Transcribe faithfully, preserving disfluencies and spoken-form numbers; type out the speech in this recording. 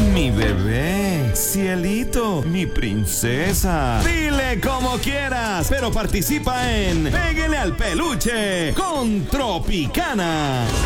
Mi bebé, cielito, mi princesa. Dile como quieras, pero participa en Pégale al Peluche con Tropicana.